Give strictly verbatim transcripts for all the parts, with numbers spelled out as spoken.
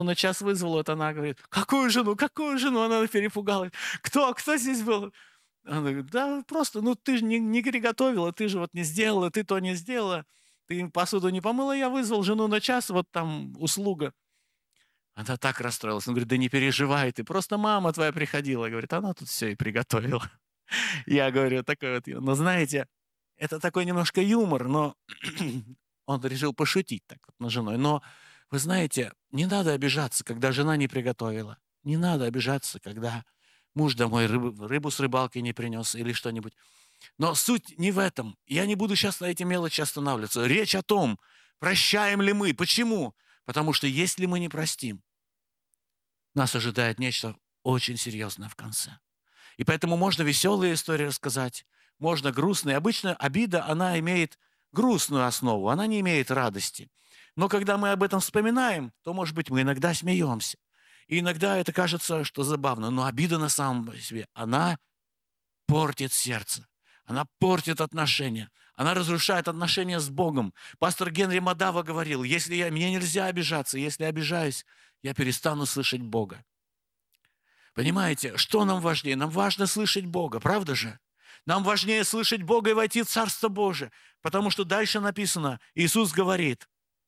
на час вызвал, вот она говорит: "Какую жену? Какую жену?" Она перепугалась. "Кто? Кто здесь был?" Она говорит: "Да просто, ну ты же не не приготовила, ты же вот не сделала, ты то не сделала, ты посуду не помыла, я вызвал жену на час, вот там услуга". Она так расстроилась. Он говорит: "Да не переживай ты, просто мама твоя приходила". Говорит: "Она тут все и приготовила". Я говорю, такой вот, но знаете, это такой немножко юмор, но он решил пошутить так вот над женой. Но вы знаете, не надо обижаться, когда жена не приготовила. Не надо обижаться, когда муж домой рыбу, рыбу с рыбалки не принес или что-нибудь. Но суть не в этом. Я не буду сейчас на эти мелочи останавливаться. Речь о том, прощаем ли мы. Почему? Потому что если мы не простим, нас ожидает нечто очень серьезное в конце. И поэтому можно веселые истории рассказать, можно грустные. Обычно обида, она имеет грустную основу, она не имеет радости. Но когда мы об этом вспоминаем, то, может быть, мы иногда смеемся. И иногда это кажется, что забавно. Но обида на самом себе, она портит сердце. Она портит отношения. Она разрушает отношения с Богом. Пастор Генри Мадава говорил: если я, мне нельзя обижаться, если я обижаюсь, я перестану слышать Бога. Понимаете, что нам важнее? Нам важно слышать Бога, правда же? Нам важнее слышать Бога и войти в Царство Божие, потому что дальше написано, Иисус говорит: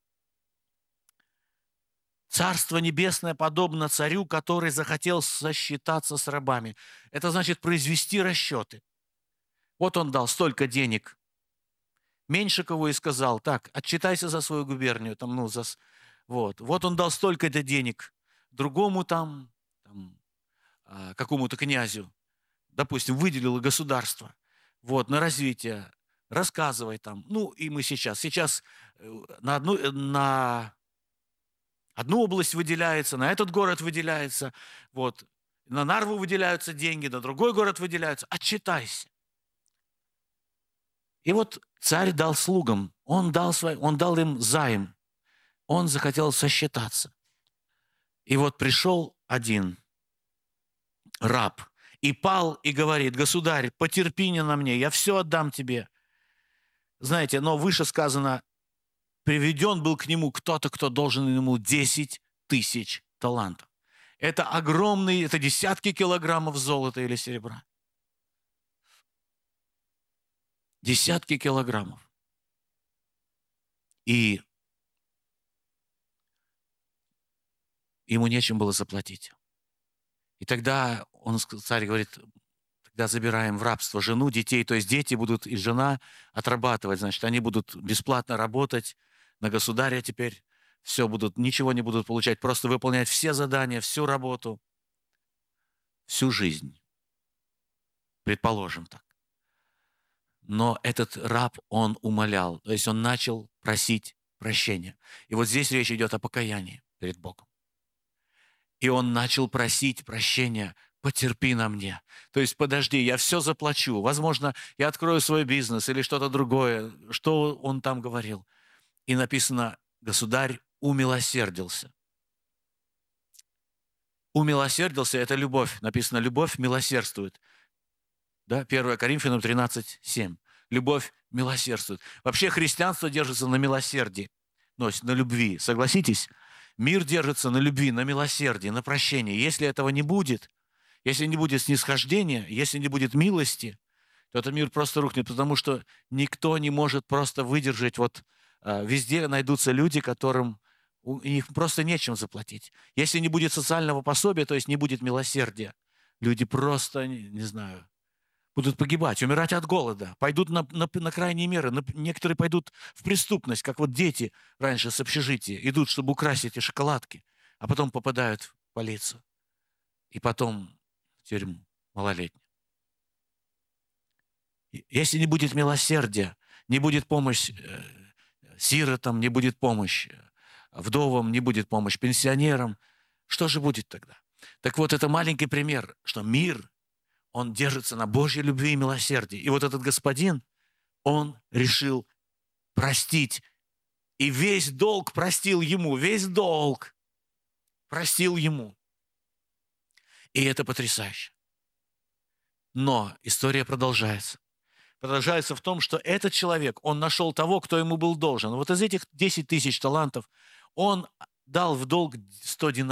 «Царство небесное подобно царю, который захотел сосчитаться с рабами». Это значит произвести расчеты. Вот он дал столько денег Меньшикову и сказал: так, отчитайся за свою губернию. Там, ну, за... вот. вот он дал столько-то денег другому там, там какому-то князю, допустим, выделило государство, вот, на развитие, рассказывай там. Ну, и мы сейчас. Сейчас на одну, на одну область выделяется, на этот город выделяется, вот, на Нарву выделяются деньги, на другой город выделяются. Отчитайся. И вот царь дал слугам, он дал, свой, он дал им займ, он захотел сосчитаться. И вот пришел один раб, и пал, и говорит: «Государь, потерпи не на мне, я все отдам тебе». Знаете, но выше сказано, приведен был к нему кто-то, кто должен ему десять тысяч талантов. Это огромные, это десятки килограммов золота или серебра. Десятки килограммов. И ему нечем было заплатить. И тогда он, царь говорит: тогда забираем в рабство жену, детей, то есть дети будут и жена отрабатывать, значит, они будут бесплатно работать на государя теперь, все будут, ничего не будут получать, просто выполнять все задания, всю работу, всю жизнь. Предположим так. Но этот раб, он умолял, то есть он начал просить прощения. И вот здесь речь идет о покаянии перед Богом. И он начал просить прощения: потерпи на мне. То есть подожди, я все заплачу. Возможно, я открою свой бизнес или что-то другое. Что он там говорил? И написано, государь умилосердился. Умилосердился – это любовь. Написано, любовь милосердствует. Да? первое Коринфянам тринадцать семь. Любовь милосердствует. Вообще христианство держится на милосердии, но на любви. Согласитесь? Мир держится на любви, на милосердии, на прощении. Если этого не будет, если не будет снисхождения, если не будет милости, то этот мир просто рухнет, потому что никто не может просто выдержать. Вот э, везде найдутся люди, которым у них просто нечем заплатить. Если не будет социального пособия, то есть не будет милосердия, люди просто, не, не знаю, будут погибать, умирать от голода, пойдут на, на, на крайние меры. На, некоторые пойдут в преступность, как вот дети раньше с общежития идут, чтобы украсть эти шоколадки, а потом попадают в полицию и потом в тюрьму малолетнюю. Если не будет милосердия, не будет помощь э, сиротам, не будет помощь вдовам, не будет помощь пенсионерам, что же будет тогда? Так вот, это маленький пример, что мир, он держится на Божьей любви и милосердии. И вот этот господин, он решил простить. И весь долг простил ему, весь долг простил ему. И это потрясающе. Но история продолжается. Продолжается в том, что этот человек, он нашел того, кто ему был должен. Вот из этих десяти тысяч талантов он дал в долг сто динаров.